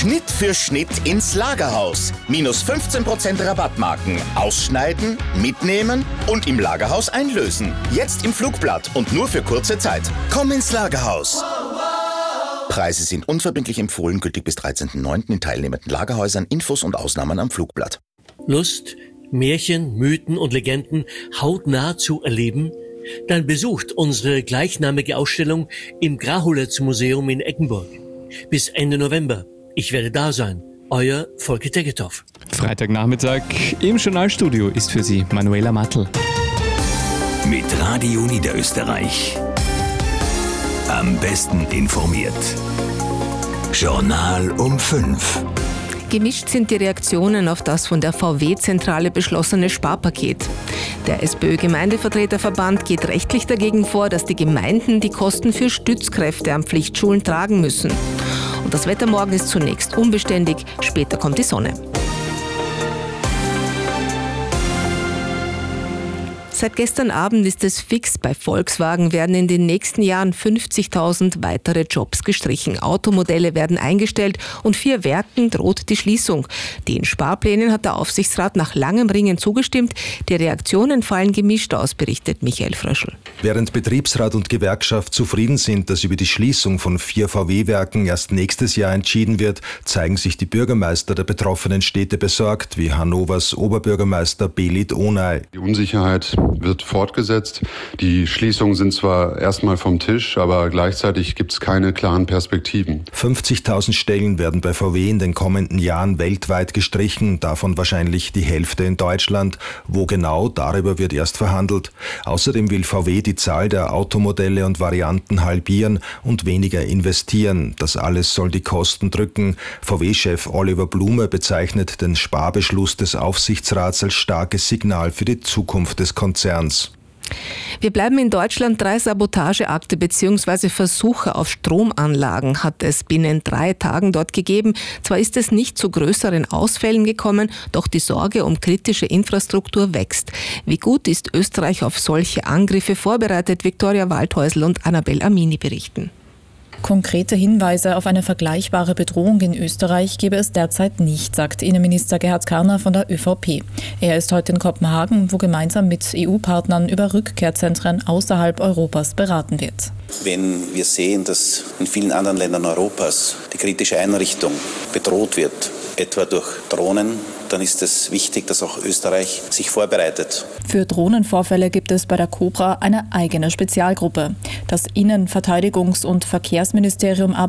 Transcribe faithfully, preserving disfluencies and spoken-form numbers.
Schnitt für Schnitt ins Lagerhaus. Minus fünfzehn Prozent Rabattmarken. Ausschneiden, mitnehmen und im Lagerhaus einlösen. Jetzt im Flugblatt und nur für kurze Zeit. Komm ins Lagerhaus. Preise sind unverbindlich empfohlen, gültig bis dreizehnten neunten in teilnehmenden Lagerhäusern. Infos und Ausnahmen am Flugblatt. Lust, Märchen, Mythen und Legenden hautnah zu erleben? Dann besucht unsere gleichnamige Ausstellung im Grahuletz-Museum in Eggenburg. Bis Ende November. Ich werde da sein. Euer Volker Tegethoff. Freitagnachmittag im Journalstudio ist für Sie Manuela Mattel. Mit Radio Niederösterreich. Am besten informiert. Journal um fünf. Gemischt sind die Reaktionen auf das von der V W-Zentrale beschlossene Sparpaket. Der SPÖ-Gemeindevertreterverband geht rechtlich dagegen vor, dass die Gemeinden die Kosten für Stützkräfte an Pflichtschulen tragen müssen. Und das Wetter morgen ist zunächst unbeständig, später kommt die Sonne. Seit gestern Abend ist es fix. Bei Volkswagen werden in den nächsten Jahren fünfzigtausend weitere Jobs gestrichen. Automodelle werden eingestellt und vier Werken droht die Schließung. Den Sparplänen hat der Aufsichtsrat nach langem Ringen zugestimmt. Die Reaktionen fallen gemischt aus, berichtet Michael Fröschl. Während Betriebsrat und Gewerkschaft zufrieden sind, dass über die Schließung von vier V W-Werken erst nächstes Jahr entschieden wird, zeigen sich die Bürgermeister der betroffenen Städte besorgt, wie Hannovers Oberbürgermeister Belit Onay. Die Unsicherheit wird fortgesetzt. Die Schließungen sind zwar erstmal vom Tisch, aber gleichzeitig gibt es keine klaren Perspektiven. fünfzigtausend Stellen werden bei V W in den kommenden Jahren weltweit gestrichen, davon wahrscheinlich die Hälfte in Deutschland. Wo genau, darüber wird erst verhandelt. Außerdem will V W die Zahl der Automodelle und Varianten halbieren und weniger investieren. Das alles soll die Kosten drücken. V W-Chef Oliver Blume bezeichnet den Sparbeschluss des Aufsichtsrats als starkes Signal für die Zukunft des Konzerns. Wir bleiben in Deutschland. Drei Sabotageakte bzw. Versuche auf Stromanlagen hat es binnen drei Tagen dort gegeben. Zwar ist es nicht zu größeren Ausfällen gekommen, doch die Sorge um kritische Infrastruktur wächst. Wie gut ist Österreich auf solche Angriffe vorbereitet? Viktoria Waldhäusl und Annabel Amini berichten. Konkrete Hinweise auf eine vergleichbare Bedrohung in Österreich gebe es derzeit nicht, sagt Innenminister Gerhard Karner von der ÖVP. Er ist heute in Kopenhagen, wo gemeinsam mit E U-Partnern über Rückkehrzentren außerhalb Europas beraten wird. Wenn wir sehen, dass in vielen anderen Ländern Europas die kritische Einrichtung bedroht wird, etwa durch Drohnen, dann ist es wichtig, dass auch Österreich sich vorbereitet. Für Drohnenvorfälle gibt es bei der Cobra eine eigene Spezialgruppe. Das Innen-, Verteidigungs- und Verkehrsministerium arbeitet